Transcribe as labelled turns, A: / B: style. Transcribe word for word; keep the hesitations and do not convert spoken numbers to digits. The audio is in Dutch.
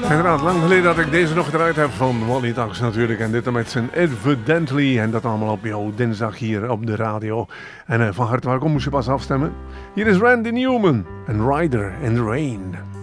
A: Inderdaad, lang geleden dat ik deze nog gedraaid heb van Wally Tax natuurlijk. En dit dan met zijn Evidently. En dat allemaal op jouw dinsdag hier op de radio. En uh, van harte welkom, moest je pas afstemmen. Hier is Randy Newman en Rider in the Rain.